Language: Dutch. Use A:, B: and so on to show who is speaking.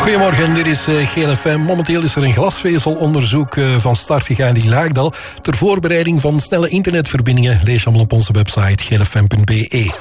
A: Goedemorgen, dit is GLFM. Momenteel is er een glasvezelonderzoek van start gegaan in Laagdal ter voorbereiding van snelle internetverbindingen. Lees allemaal op onze website glfm.be.